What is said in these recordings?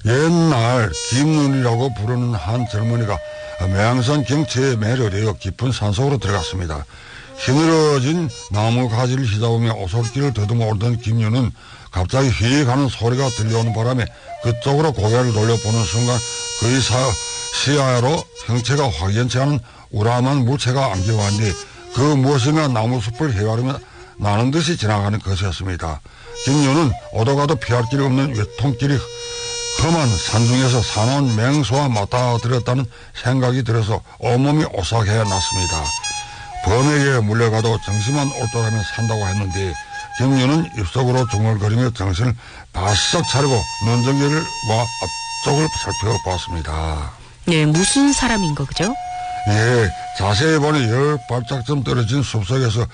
옛날 김눈이라고 부르는 한 젊은이가 매양산 경치에 매료되어 깊은 산속으로 들어갔습니다. 힘들어진 나무 가지를 휘잡으며 오솔길을 더듬어 오르던 김윤은 갑자기 휘 가는 소리가 들려오는 바람에 그쪽으로 고개를 돌려보는 순간 그의 시야로 형체가 확연치 않은 우람한 물체가 안겨왔는데 그 무엇인가 나무숲을 헤아리며 나는 듯이 지나가는 것이었습니다. 김윤은 오도 가도 피할 길이 없는 외통길이 험한 산중에서 사나운 맹수와 맞닥뜨렸다는 생각이 들어서 온몸이 오싹해 났습니다. 범에게 물려가도 정신만 올돌하면 산다고 했는데 김윤은 입속으로 중얼거리며 정신을 바싹 차리고 눈전개와 앞쪽을 살펴보았습니다. 네, 무슨 사람인 거죠? 예, 자세히 보니 10발짝쯤 떨어진 숲속에서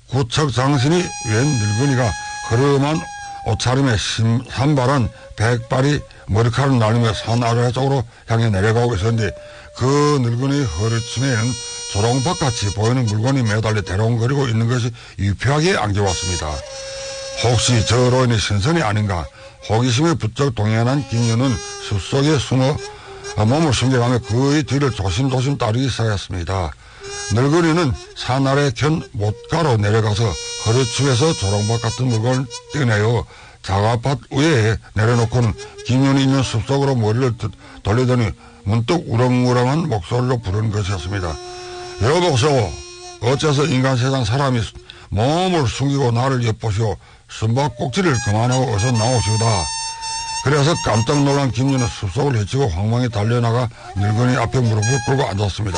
구척장신이 웬 늙은이가 흐름한 옷차림에 산발한 백발이 머리카락을 날리며 산 아래쪽으로 향해 내려가고 있었는데 그 늙은이 허리춤에는 조롱박같이 보이는 물건이 매달려 대롱거리고 있는 것이 유쾌하게 안겨왔습니다. 혹시 저 로인의 신선이 아닌가 호기심에 부쩍 동해난 김윤은 숲속에 숨어 몸을 숨겨가며 그의 뒤를 조심조심 따르기 시작했습니다. 늙은이는 산 아래 견 못가로 내려가서 허리춤에서 조롱박 같은 물건을 떼내어 자가밭 위에 내려놓고는 김윤이 있는 숲속으로 머리를 돌리더니 문득 우렁우렁한 목소리로 부르는 것이었습니다. 여보소, 어째서 인간 세상 사람이 몸을 숨기고 나를 엿보시오. 숨바꼭질을 그만하고 어서 나오시오다. 그래서 깜짝 놀란 김윤은 숲속을 헤치고 황망히 달려나가 늙은이 앞에 무릎을 꿇고 앉았습니다.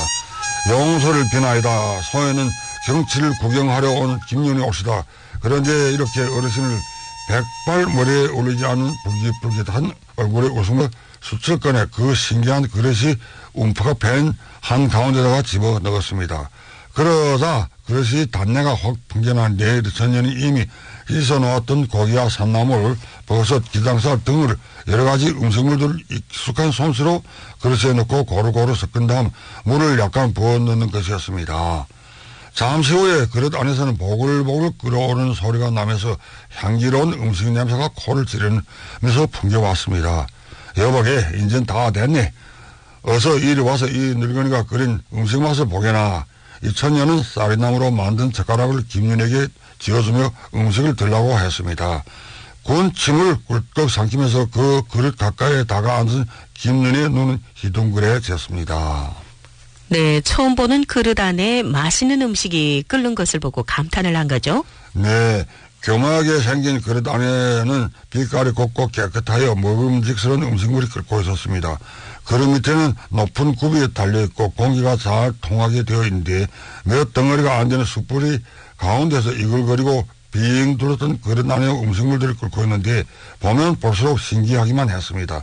용서를 비나이다. 소에는 경치를 구경하려 온 김윤이 옵시다. 그런데 이렇게 어르신을 백발 머리에 올리지 않은 불깃불깃한 얼굴에 웃음을 수철 꺼내 그 신기한 그릇이 움프가 팬 한가운데다가 집어넣었습니다. 그러자 그릇이 단내가 확 풍겨난 내 천년이 이미 씻어놓았던 고기와 산나물, 버섯, 기장살 등을 여러가지 음식물들을 익숙한 솜씨로 그릇에 넣고 고루고루 섞은 다음 물을 약간 부어 넣는 것이었습니다. 잠시 후에 그릇 안에서는 보글보글 끓어오르는 소리가 나면서 향기로운 음식 냄새가 코를 찌르면서 풍겨왔습니다. 여보게, 인전 다 됐네. 어서 이리 와서 이 늙은이가 끓인 음식 맛을 보게나. 이 천녀는 쌀이나무로 만든 젓가락을 김윤에게 쥐어주며 음식을 들라고 했습니다. 군 침을 꿀꺽 삼키면서 그 그릇 가까이에 다가앉은 김윤의 눈은 희둥그레졌습니다. 네, 처음 보는 그릇 안에 맛있는 음식이 끓는 것을 보고 감탄을 한 거죠? 네, 교묘하게 생긴 그릇 안에는 빛깔이 곱고 깨끗하여 먹음직스러운 음식물이 끓고 있었습니다. 그릇 밑에는 높은 굽이 달려있고 공기가 잘 통하게 되어 있는데 몇 덩어리가 안 되는 숯불이 가운데서 이글거리고 빙 둘렀던 그릇 안에 음식물들이 끓고 있는데 보면 볼수록 신기하기만 했습니다.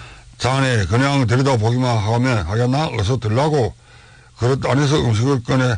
자네 그냥 들여다보기만 하겠나? 어서 들라고. 그릇 안에서 음식을 꺼내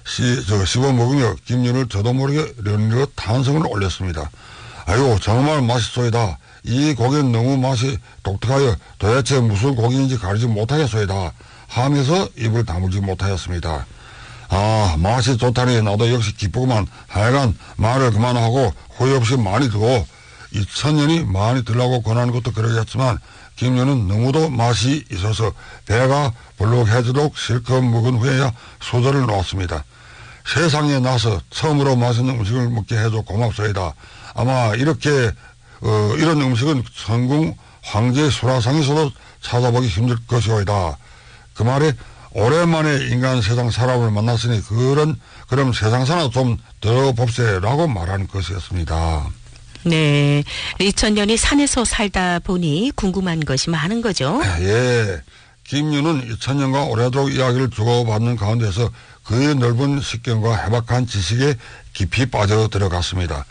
씹어 먹으며 김윤을 저도 모르게 련리어 탄성을 올렸습니다. 아이고 정말 맛있소이다. 이 고기는 너무 맛이 독특하여 도대체 무슨 고기인지 가리지 못하겠소이다 하면서 입을 다물지 못하였습니다. 아, 맛이 좋다니 나도 역시 기쁘구만. 하여간 말을 그만하고 후회 없이 많이 두고 이 천년이 많이 들라고 권하는 것도 그러겠지만 김윤은 너무도 맛이 있어서 배가 불룩해지도록 실컷 먹은 후에야 소절을 놓았습니다. 세상에 나서 처음으로 맛있는 음식을 먹게 해줘 고맙소이다. 아마 이렇게 이런 음식은 성궁 황제 수라상에서도 찾아보기 힘들 것이오이다. 그 말에 오랜만에 인간 세상 사람을 만났으니 그럼 세상사나 좀 들어봅세라고 말하는 것이었습니다. 네, 리천년이 산에서 살다 보니 궁금한 것이 많은 거죠? 예, 김윤은 이천년과 오래도록 이야기를 주고받는 가운데서 그의 넓은 식견과 해박한 지식에 깊이 빠져 들어갔습니다.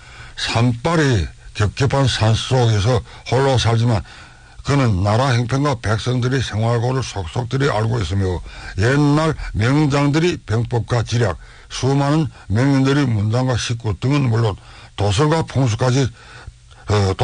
산발이 겹겹한 산속에서 홀로 살지만 그는 나라 형편과 백성들의 생활고를 속속들이 알고 있으며 옛날 명장들이 병법과 지략, 수많은 명인들의 문장과 식구 등은 물론 도설과 풍수까지